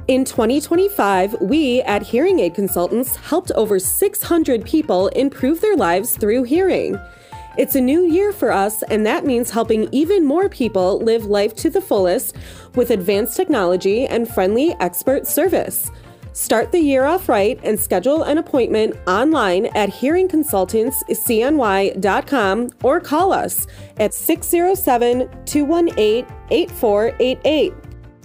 In 2025, we at Hearing Aid Consultants helped over 600 people improve their lives through hearing. It's a new year for us, and that means helping even more people live life to the fullest with advanced technology and friendly expert service. Start the year off right and schedule an appointment online at hearingconsultantscny.com or call us at 607-218-8488.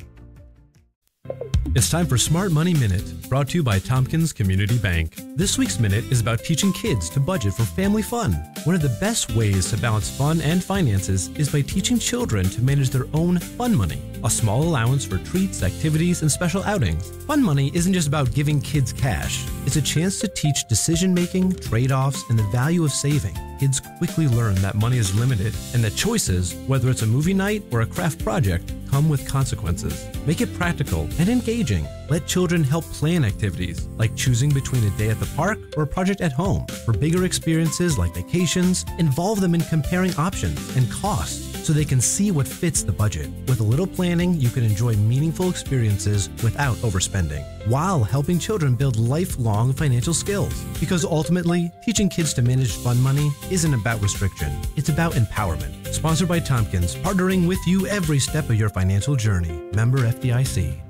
It's time for Smart Money Minute, brought to you by Tompkins Community Bank. This week's minute is about teaching kids to budget for family fun. One of the best ways to balance fun and finances is by teaching children to manage their own fun money, a small allowance for treats, activities, and special outings. Fun money isn't just about giving kids cash. It's a chance to teach decision-making, trade-offs, and the value of saving. Kids quickly learn that money is limited and that choices, whether it's a movie night or a craft project, come with consequences. Make it practical and engaging. Let children help plan activities, like choosing between a day at the park or a project at home. For bigger experiences like vacations, involve them in comparing options and costs so they can see what fits the budget. With a little planning, you can enjoy meaningful experiences without overspending, while helping children build lifelong financial skills. Because ultimately, teaching kids to manage fun money isn't about restriction, it's about empowerment. Sponsored by Tompkins, partnering with you every step of your financial journey. Member FDIC.